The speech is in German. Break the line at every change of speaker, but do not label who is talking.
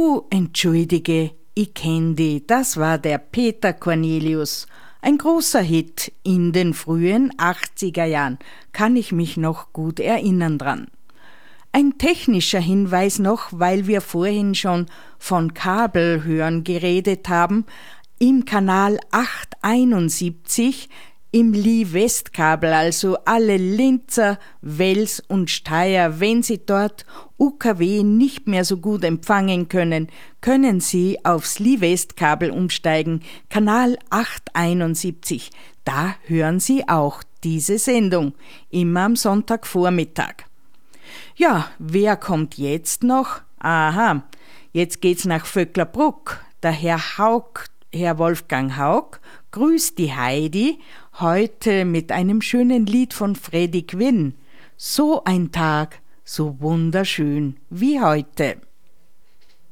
Du, entschuldige, ich kenn dich, das war der Peter Cornelius. Ein großer Hit in den frühen 80er Jahren, kann ich mich noch gut erinnern dran. Ein technischer Hinweis noch, weil wir vorhin schon von Kabelhören geredet haben. Im Kanal 871 im Lee-West-Kabel, also alle Linzer, Wels und Steyr, wenn Sie dort UKW nicht mehr so gut empfangen können, können Sie aufs Lee-West-Kabel umsteigen, Kanal 871. Da hören Sie auch diese Sendung, immer am Sonntagvormittag. Ja, wer kommt jetzt noch? Aha, jetzt geht's nach Vöcklerbruck. Der Herr Wolfgang Haug, grüßt die Heidi, heute mit einem schönen Lied von Freddie Quinn. So ein Tag, so wunderschön wie heute.